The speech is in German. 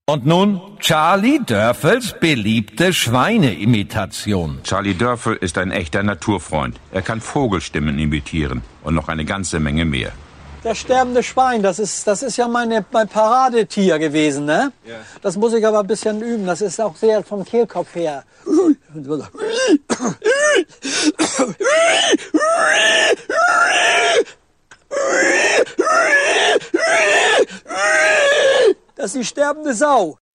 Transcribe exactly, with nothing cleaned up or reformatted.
Und nun Charlie Dörfels beliebte Schweineimitation. Charlie Dörfel ist ein echter Naturfreund. Er kann Vogelstimmen imitieren und noch eine ganze Menge mehr. Das sterbende Schwein, das ist, das ist ja meine, mein Paradetier gewesen, ne? Ja. Das muss ich aber ein bisschen üben. Das ist auch sehr vom Kehlkopf her. Das ist die sterbende Sau.